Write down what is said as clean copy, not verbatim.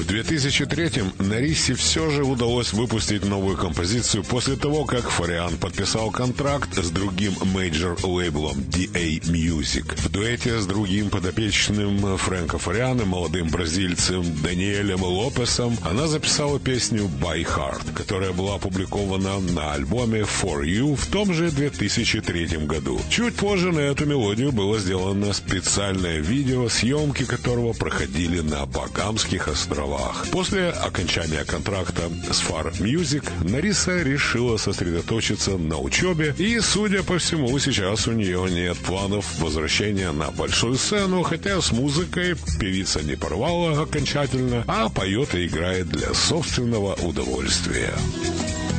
В 2003-м Нарисе все же удалось выпустить новую композицию после того, как Фариан подписал контракт с другим мейджор-лейблом DA Music. В дуэте с другим подопечным Фрэнка Фариана, молодым бразильцем Даниэлем Лопесом, она записала песню «By Heart», которая была опубликована на альбоме «For You» в том же 2003 году. Чуть позже на эту мелодию было сделано специальное видео, съемки которого проходили на Багамских островах. После окончания контракта с Far Music Нариса решила сосредоточиться на учебе, и, судя по всему, сейчас у нее нет планов возвращения на большую сцену, хотя с музыкой певица не порвала окончательно, а поет и играет для собственного удовольствия.